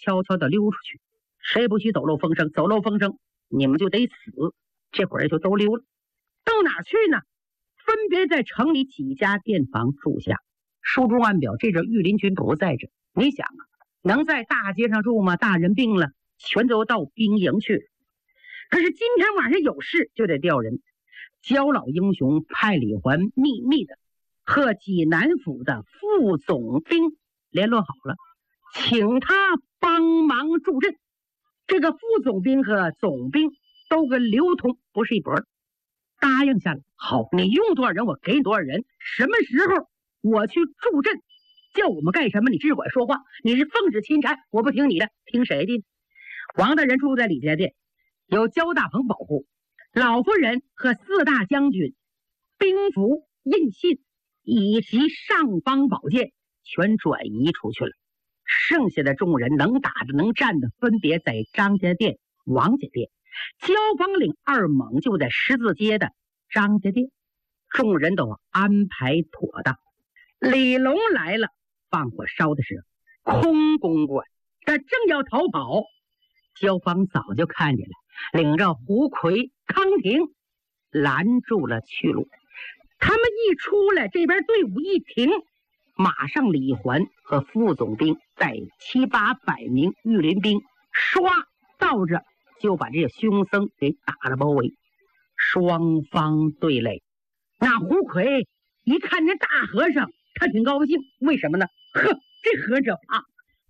悄悄地溜出去，谁不许走漏风声？走漏风声，你们就得死。这会儿就都溜了，到哪去呢？分别在城里几家店房住下。书中暗表，这阵御林军不在这。你想啊，能在大街上住吗？大人病了，全都到兵营去了。可是今天晚上有事，就得调人。焦老英雄派李环秘密的和济南府的副总兵联络好了，请他帮忙助阵。这个副总兵和总兵都跟刘通不是一拨，答应下来。好，你用多少人，我给你多少人。什么时候我去助阵，叫我们干什么，你只管说话。你是奉旨钦差，我不听你的，听谁的？王大人住在李家店，有焦大鹏保护，老夫人和四大将军兵符印信以及尚方宝剑全转移出去了。剩下的众人能打的能战的，分别在张家店、王家店。焦方领二猛就在十字街的张家店，众人都安排妥当。李龙来了，放火烧的是空公馆，他正要逃跑，焦方早就看见了，领着胡奎、康廷拦住了去路。他们一出来，这边队伍一停，马上李环和副总兵带700-800名御林兵唰到这，就把这个凶僧给打了包围。双方对垒，那胡奎一看这大和尚，他挺高兴。为什么呢？呵，这和尚啊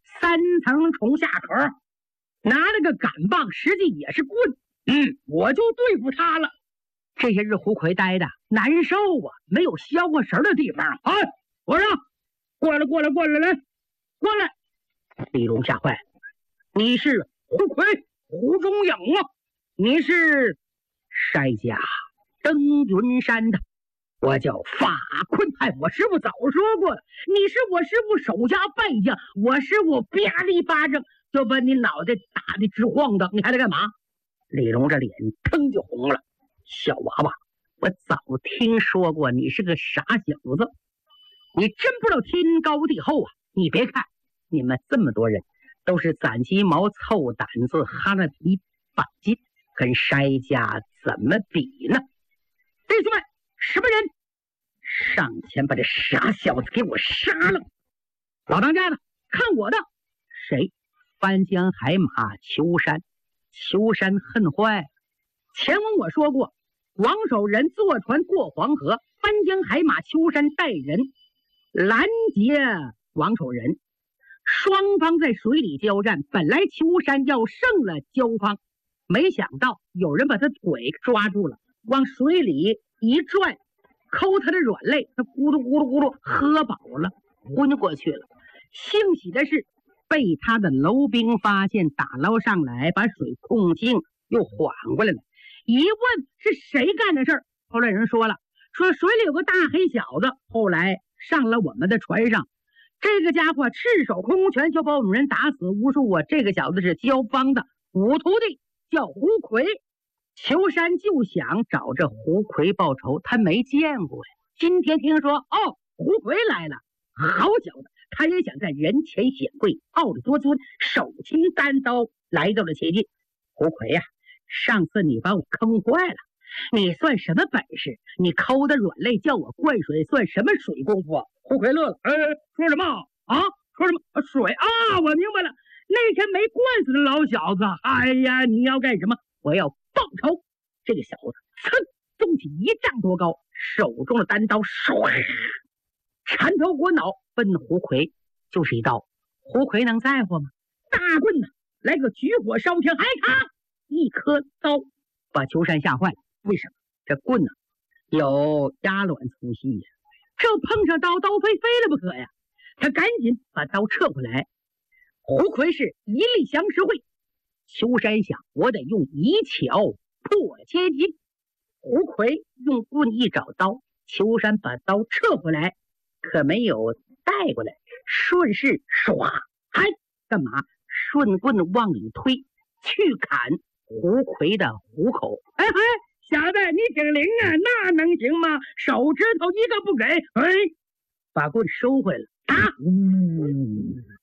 ，3层虫下口，拿了个杆棒，实际也是棍。我就对付他了。这些日胡奎待的难受啊，没有消过神的地方。哎，和尚，过来，来，过来！李龙吓坏了，你是胡奎、胡中影啊？你是筛家登云山的？我叫法坤。我师傅早说过了，你是我师傅手下败将，我师傅啪的一巴掌就把你脑袋打得直晃荡，你还得干嘛？李龙这脸腾就红了。小娃娃，我早听说过你是个傻小子，你真不知道天高地厚啊！你别看你们这么多人都是攒鸡毛凑胆子哈了皮绑筋，跟筛家怎么比呢？弟兄们，什么人上前把这傻小子给我杀了？老当家的，看我的！谁？翻江海马秋山。秋山恨坏，前文我说过，王守仁坐船过黄河，翻江海马秋山带人拦截王守仁，双方在水里交战。本来秋山要胜了焦方，没想到有人把他腿抓住了，往水里一拽，抠他的软肋，他咕噜咕噜咕噜喝饱了，昏过去了。幸喜的是被他的楼兵发现，打捞上来，把水控清，又缓过来了。一问是谁干的事儿，后来人说了，说水里有个大黑小子，后来上了我们的船上，这个家伙赤手空拳就把我们人打死无数啊！这个小子是焦方的五徒弟，叫胡奎。裘山就想找这胡奎报仇，他没见过呀。今天听说胡奎来了，好小子，他也想在人前显贵，傲立多尊，手擎单刀来到了前进。胡奎呀，上次你把我坑坏了，你算什么本事？你抠的软肋叫我灌水，算什么水功夫啊？胡奎乐了，说什么啊？说什么水啊？我明白了，那天没灌死的老小子。哎呀，你要干什么？我要报仇！这个小子噌动起1丈多高，手中的单刀唰，缠头裹脑奔胡奎就是一刀。胡奎能在乎吗？大棍呢，来个举火烧天，一颗刀把裘山吓坏了。为什么？这棍呢有鸭卵粗细呀，这碰上刀飞了不可呀。他赶紧把刀撤回来。胡奎是一力降十会。裘山想，我得用一巧破千金。胡奎用棍一找刀，裘山把刀撤回来，可没有带过来，顺势唰，干嘛？顺棍往里推，去砍胡奎的虎口。小子，你挺灵啊，那能行吗？手指头一个不给，把棍收回来。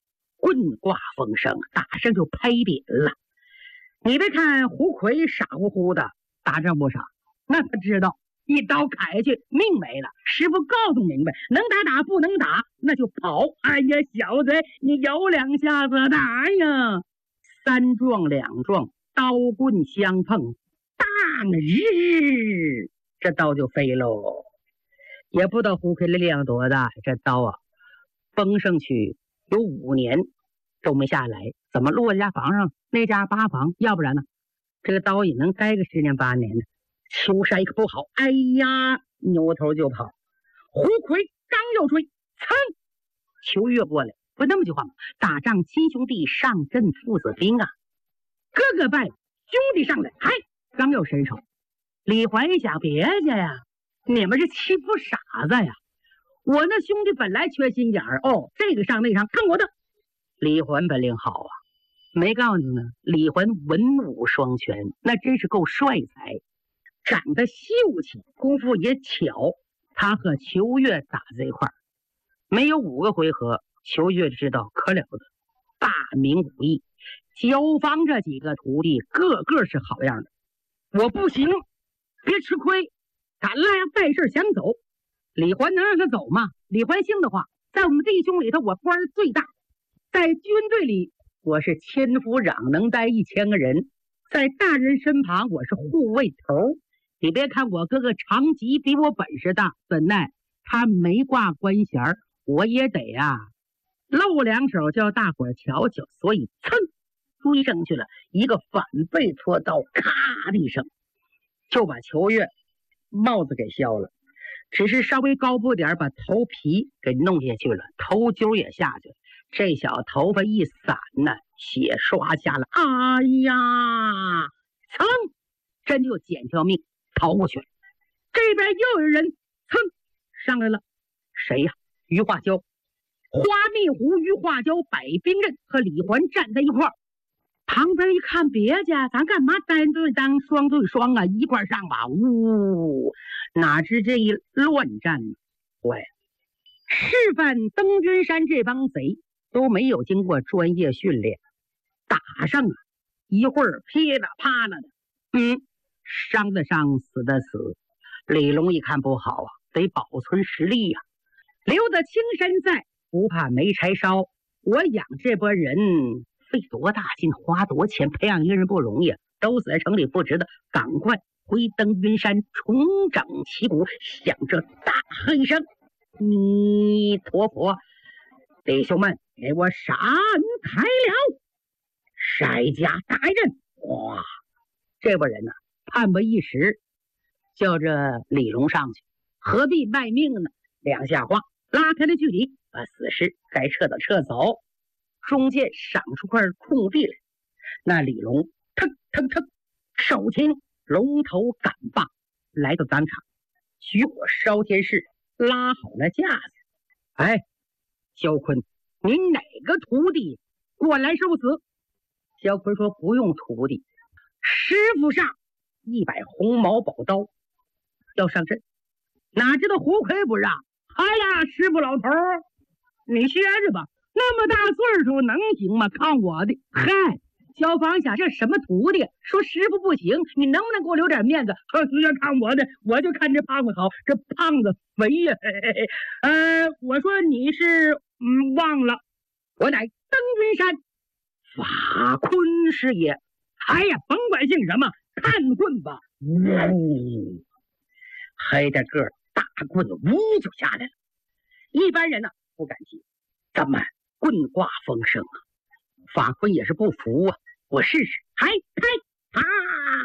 棍挂风声，打上就拍扁了。你别看胡奎傻乎乎的，打仗不傻，那他知道一刀砍下去命没了。师傅告诉明白，能打打，不能打那就跑。哎呀，小子，你有两下子打呀！三撞两撞，刀棍相碰，当日这刀就飞喽。也不知道胡奎力量多大，这刀啊崩上去有5年都没下来。怎么落家房上那家八房？要不然呢，这个刀也能待个10年8年的。秋山可不好，哎呀，扭头就跑。胡奎刚要追，噌，秋月过来，不那么句话吗？打仗亲兄弟，上阵父子兵啊！哥哥拜，兄弟上来，嗨，刚要伸手，李环一想，别介呀，你们是欺负傻子呀！我那兄弟本来缺心眼儿，哦，这个上那上，看我的！李环本领好啊，没告诉你呢，李环文武双全，那真是够帅才，长得秀气，功夫也巧。他和裘月打在一块儿，没有5个回合，裘月知道可了得，大明武艺。焦芳这几个徒弟个个是好样的。我不行，别吃亏，敢赖坏事想走，李环能让他走吗？李环姓的话，在我们弟兄里头我官最大，在军队里我是千夫长，能带1000个人，在大人身旁我是护卫头。你别看我哥哥长吉比我本事大，怎奈他没挂官衔，我也得呀露两手叫大伙瞧瞧。所以噌追上去了，一个反背搓刀，咔的一声就把裘月帽子给削了，只是稍微高不点把头皮给弄下去了，头揪也下去了。这小头发一散呢，血刷下了，哎呀，噌，真就捡条命逃过去了。这边又有人噌上来了，谁呀？于化椒，花蜜湖于化椒摆兵刃和李环站在一块儿。旁边一看，别家咱干嘛单对单双对双啊？一块上吧！呜，哪知这一乱战，坏了！示范登君山这帮贼都没有经过专业训练，打上啊，一会儿噼里啪啦的，伤的伤，死的死。李龙一看不好啊，得保存实力呀，留得青山在，不怕没柴烧。我养这波人费多大劲，花多钱培养一个人不容易啊，都死在城里不值得，赶快回登云山重整旗鼓，响着大喝一声：弥陀佛！弟兄们，给我闪开了！筛家大人！哇，这波人呢，盼不一时，叫这李龙上去，何必卖命呢？两下话拉开了距离，把死尸该撤的撤走。中间赏出块空地来，那李龙腾腾腾，手擎龙头杆棒来到当场，举火烧天势，拉好了架子。哎，萧坤，你哪个徒弟过来受死？萧坤说不用徒弟，师傅上100红毛宝刀要上阵。哪知道胡奎不让，哎呀，师傅老头儿，你歇着吧。那么大岁数能行吗？看我的！嗨，消防想这什么徒弟？说师傅不行，你能不能给我留点面子？随便看我的，我就看这胖子好，这胖子肥呀！我说你是忘了，我乃登云山法坤师爷。哎呀，甭管姓什么，看棍吧！呜，黑的个大棍子呜就下来了。一般人呢不敢接，怎么？棍挂风声啊！法坤也是不服啊，我试试，还开啊！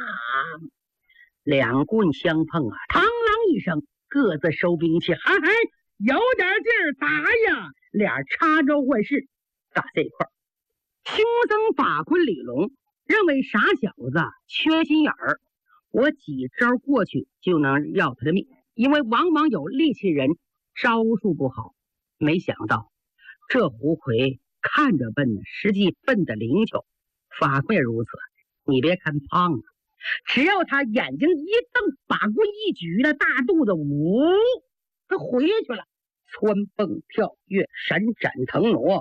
两棍相碰啊，嘡啷一声，各自收兵器，还有点劲儿打呀！俩插招换式，打这一块儿。青僧法坤李龙认为傻小子缺心眼儿，我几招过去就能要他的命，因为往往有力气人招数不好。没想到这胡奎看着笨呢，实际笨的灵巧。法坤也如此，你别看胖啊，只要他眼睛一瞪，把棍一举，那大肚子呜，他回去了，蹿蹦跳跃，闪展腾挪，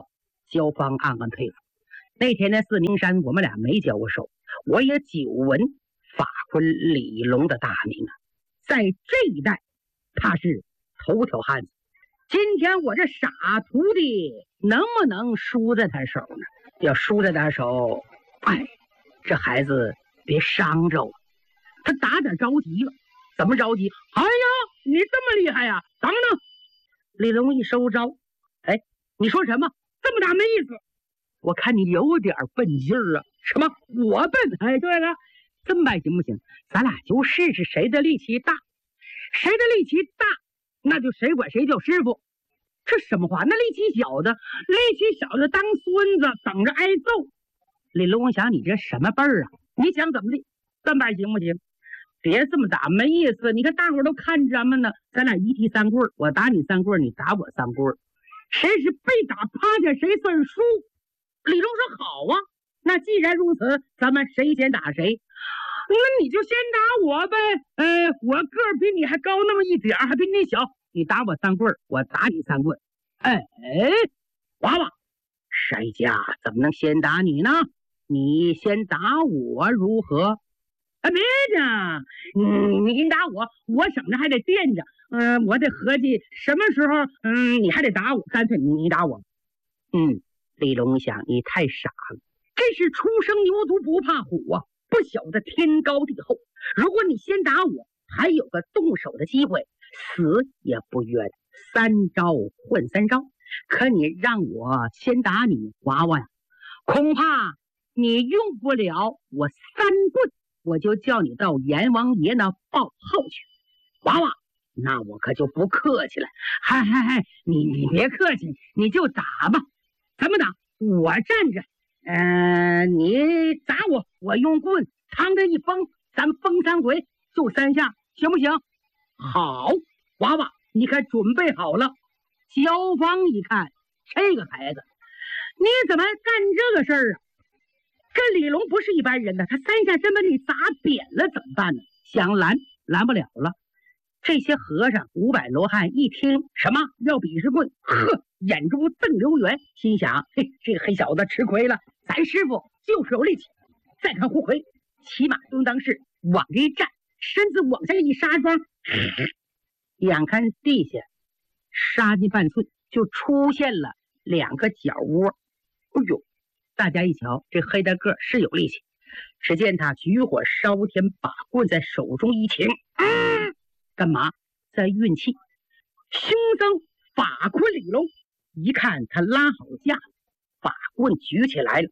焦芳暗暗佩服。那天在四明山，我们俩没交过手，我也久闻法坤李龙的大名啊，在这一带他是头条汉子。今天我这傻徒弟能不能输在他手呢？要输在他手，哎，这孩子别伤着了。他打点着急了。怎么着急？哎呀，你这么厉害呀！等等，李龙一收招，哎，你说什么？这么大没意思。我看你有点笨劲儿啊。什么？我笨？哎，对了，这么办行不行？咱俩就试试谁的力气大。谁的力气大，那就谁管谁叫师傅。这什么话？那力气小的当孙子等着挨揍。李龙想，你这什么辈儿啊？你想怎么的？这么办行不行？别这么打，没意思。你看大伙都看咱们呢，咱俩一踢三棍，我打你三棍，你打我三棍，谁是被打趴下谁算输。李龙说好啊，那既然如此，咱们谁先打谁。那你就先打我呗。我个儿比你还高那么一点，还比你小，你打我三棍，我打你三棍。娃娃，谁家怎么能先打你呢？你先打我如何？别的，你打我，我省着还得垫着。我得合计什么时候，你还得打我，干脆你打我。李龙想，你太傻了，这是初生牛犊不怕虎啊，不晓得天高地厚。如果你先打我，还有个动手的机会，死也不冤。三招换三招，可你让我先打你，娃娃呀，恐怕你用不了我三棍，我就叫你到阎王爷那报号去。娃娃，那我可就不客气了。嗨，你别客气，你就打吧。怎么打？我站着，你打我，我用棍趟着一封，咱封三回，就3下，行不行？好，娃娃，你可准备好了。焦芳一看，这个孩子，你怎么干这个事儿啊？这李龙不是一般人呢，他3下真把你砸扁了怎么办呢？想拦不了了。这些和尚500罗汉一听什么要比试棍，眼珠瞪溜圆，心想：嘿，这个黑小子吃亏了，咱师傅就是有力气。再看胡奎，骑马蹲裆式，往这一站，身子往下一杀庄，眼看地下杀进半寸，就出现了2个脚窝。哎呦！大家一瞧，这黑大个是有力气。只见他举火烧天，把棍在手中一擎，干嘛？在运气。凶僧法坤李龙一看他拉好架，把棍举起来了。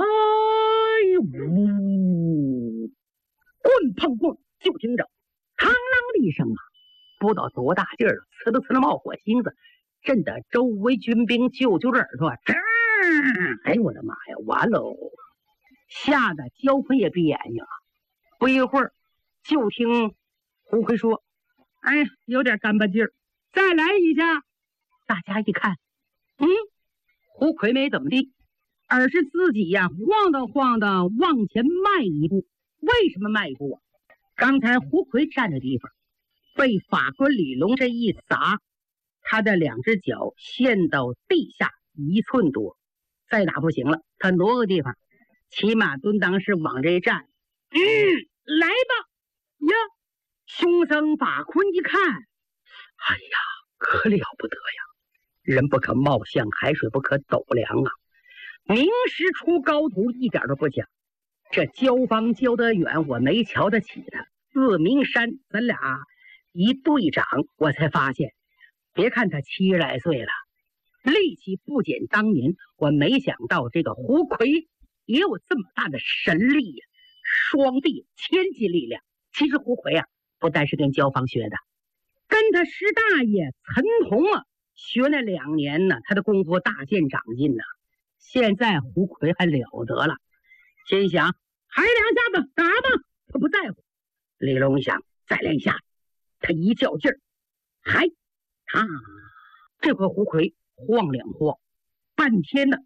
棍碰棍，就听着嘡啷的一声啊，不知道多大劲儿了，呲溜冒火星子，震得周围军兵揪耳朵。哎呦我的妈呀，完喽！吓得焦坤也闭眼睛了。不一会儿，就听胡奎说：“哎呀，有点干巴劲儿，再来一下。”大家一看，胡奎没怎么地，而是自己呀晃荡晃荡往前迈一步。为什么迈一步啊？刚才胡奎站的地方被法官李龙这一砸，他的2只脚陷到地下1寸多。再打不行了，他挪个地方，骑马蹲裆式往这一站。来吧呀！凶僧法坤一看，哎呀，可了不得呀！人不可貌相，海水不可斗量啊！名师出高徒，一点都不假。这焦芳焦德远，我没瞧得起他。四明山，咱俩一对掌，我才发现，别看他70来岁了，力气不减当年。我没想到这个胡奎也有这么大的神力呀，双臂千斤力量。其实胡奎啊，不但是跟焦芳学的，跟他师大爷陈洪啊学那2年呢，他的功夫大见长进呢。现在胡奎还了得了，心想还2下子打吧，他不在乎。李龙想再来1下，他一较劲儿，这回胡奎晃2晃，半天呢。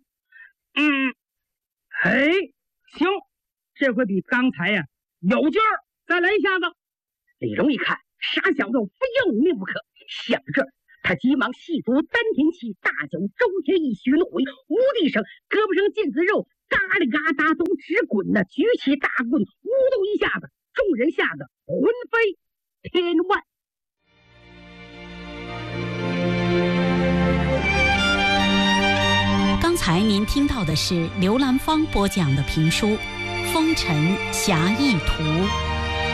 行，这回比刚才呀有劲儿，再来1下子。李龙一看，傻小子，非要你命不可。想着他急忙细足丹田气，大脚周天一旋回，无地上胳膊上腱子肉嘎哩嘎达都直滚呐！举起大棍，呜咚一下子，众人吓得魂飞天外。 刚才您听到的是刘兰芳播讲的评书《风尘侠义图》。